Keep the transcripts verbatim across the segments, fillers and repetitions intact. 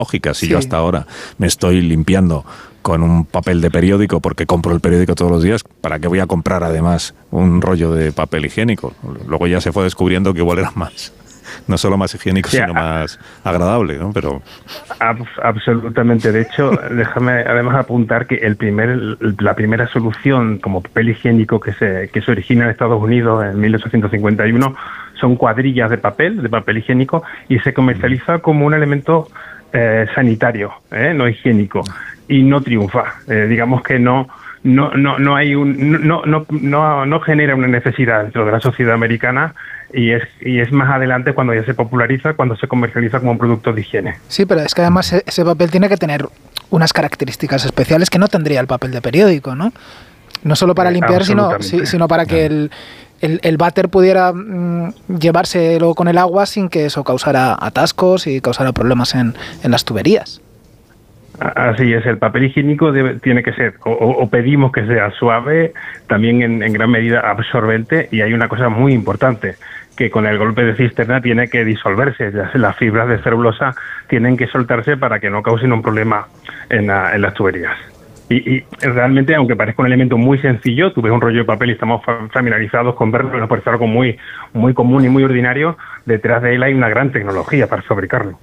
lógica. Si sí. yo hasta ahora me estoy limpiando con un papel de periódico porque compro el periódico todos los días, ¿para qué voy a comprar además un rollo de papel higiénico? Luego ya se fue descubriendo que igual era más, no solo más higiénico, sí, sino más agradable, ¿no? Pero Ab- absolutamente. De hecho, déjame además apuntar que el primer, la primera solución como papel higiénico que se, que se origina en Estados Unidos en mil ochocientos cincuenta y uno son cuadrillas de papel, de papel higiénico, y se comercializa como un elemento eh, sanitario, ¿eh? no higiénico, y no triunfa. Eh, digamos que no no no no hay un no no no no genera una necesidad dentro de la sociedad americana, y es y es más adelante cuando ya se populariza, cuando se comercializa como un producto de higiene. Sí, pero es que además ese papel tiene que tener unas características especiales que no tendría el papel de periódico, ¿no? No solo para limpiar, sino, sino para que el, el, el váter pudiera mmm, llevárselo con el agua sin que eso causara atascos y causara problemas en, en las tuberías. Así es, el papel higiénico debe, tiene que ser, o, o pedimos que sea suave, también en, en gran medida absorbente, y hay una cosa muy importante, que con el golpe de cisterna tiene que disolverse, las fibras de celulosa tienen que soltarse para que no causen un problema en, la, en las tuberías. Y, y realmente, aunque parezca un elemento muy sencillo, tú ves un rollo de papel y estamos familiarizados con verlo, nos parece algo muy, muy común y muy ordinario, detrás de él hay una gran tecnología para fabricarlo.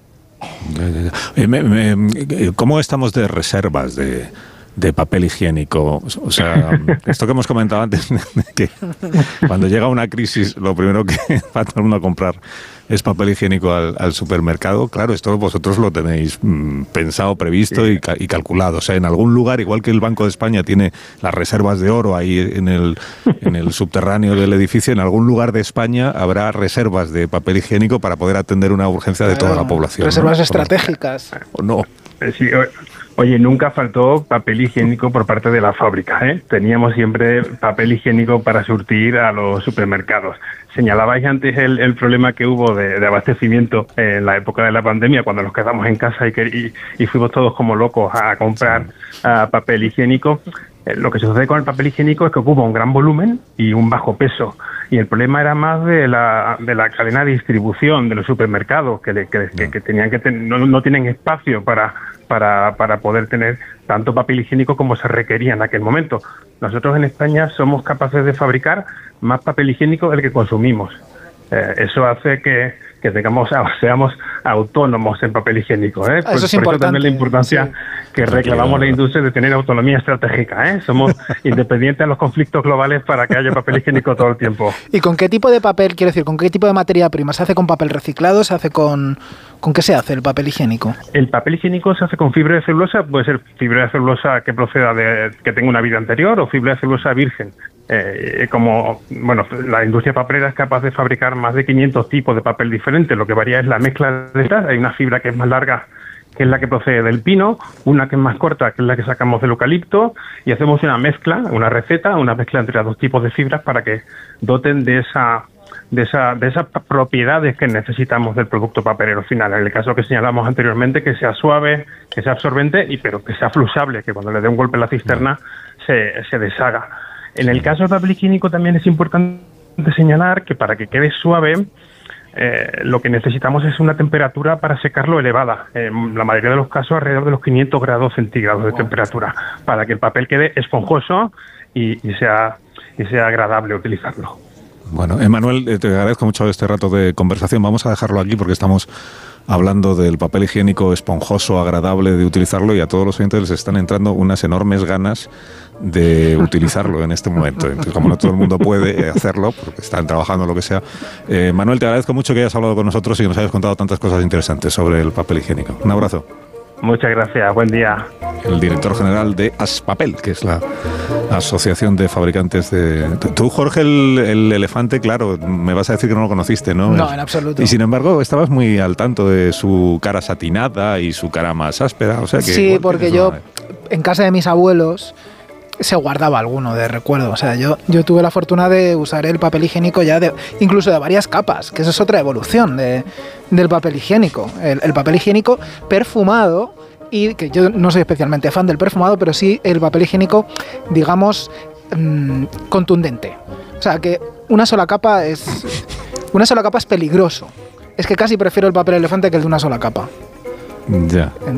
¿Cómo estamos de reservas de, de papel higiénico? O sea, esto que hemos comentado antes, que cuando llega una crisis, lo primero que va todo el mundo a comprar es papel higiénico al, al supermercado. Claro, esto vosotros lo tenéis mmm, pensado, previsto sí. y, ca- y calculado. O sea, en algún lugar, igual que el Banco de España tiene las reservas de oro ahí en el, en el subterráneo del edificio, en algún lugar de España habrá reservas de papel higiénico para poder atender una urgencia de toda la población. Reservas ¿no? estratégicas. ¿O no? Sí, oye, nunca faltó papel higiénico por parte de la fábrica, ¿eh? Teníamos siempre papel higiénico para surtir a los supermercados. Señalabais antes el, el problema que hubo de, de abastecimiento en la época de la pandemia, cuando nos quedamos en casa y, que, y, y fuimos todos como locos a comprar uh, papel higiénico. Eh, lo que sucede con el papel higiénico es que ocupa un gran volumen y un bajo peso. Y el problema era más de la de la cadena de distribución de los supermercados, que, le, que, que, que tenían que ten, no, no tienen espacio para, para, para poder tener tanto papel higiénico como se requería en aquel momento. Nosotros en España somos capaces de fabricar más papel higiénico del que consumimos. Eh, eso hace que, que tengamos, seamos autónomos en papel higiénico, ¿eh? Por, eso es por importante. Eso también la importancia sí. que reclamamos la industria de tener autonomía estratégica, ¿eh? Somos independientes de los conflictos globales para que haya papel higiénico todo el tiempo. ¿Y con qué tipo de papel, quiero decir, con qué tipo de materia prima? ¿Se hace con papel reciclado? ¿Se hace con...? ¿Con qué se hace el papel higiénico? El papel higiénico se hace con fibra de celulosa, puede ser fibra de celulosa que proceda de, que tenga una vida anterior, o fibra de celulosa virgen. Eh, como, bueno, la industria papelera es capaz de fabricar más de quinientos tipos de papel diferentes, lo que varía es la mezcla de estas. Hay una fibra que es más larga, que es la que procede del pino, una que es más corta, que es la que sacamos del eucalipto, y hacemos una mezcla, una receta, una mezcla entre los dos tipos de fibras para que doten de esa de esa de esas propiedades que necesitamos del producto papelero final. En el caso que señalamos anteriormente, que sea suave, que sea absorbente, y pero que sea fluxable, que cuando le dé un golpe en la cisterna se, se deshaga. En el caso del papel higiénico también es importante señalar que para que quede suave, eh, lo que necesitamos es una temperatura para secarlo elevada. En la mayoría de los casos alrededor de los quinientos grados centígrados de temperatura, para que el papel quede esponjoso y, y sea y sea agradable utilizarlo. Bueno, Emanuel, te agradezco mucho este rato de conversación. Vamos a dejarlo aquí porque estamos hablando del papel higiénico esponjoso, agradable de utilizarlo, y a todos los oyentes les están entrando unas enormes ganas de utilizarlo en este momento. Entonces, como no todo el mundo puede hacerlo, porque están trabajando lo que sea, eh, Manuel, te agradezco mucho que hayas hablado con nosotros y que nos hayas contado tantas cosas interesantes sobre el papel higiénico. Un abrazo. Muchas gracias, buen día. El director general de Aspapel, que es la asociación de fabricantes de... Tú, Jorge, el, el elefante, claro, me vas a decir que no lo conociste, ¿no? No, en absoluto. Y sin embargo, estabas muy al tanto de su cara satinada y su cara más áspera, o sea que... Sí, porque yo, en casa de mis abuelos, se guardaba alguno de recuerdo. O sea, yo, yo tuve la fortuna de usar el papel higiénico ya de, incluso de varias capas, que eso es otra evolución de, del papel higiénico. El, el papel higiénico perfumado, y que yo no soy especialmente fan del perfumado, pero sí el papel higiénico, digamos, mmm, contundente. O sea, que una sola capa es una sola capa es peligroso. Es que casi prefiero el papel elefante que el de una sola capa. Ya.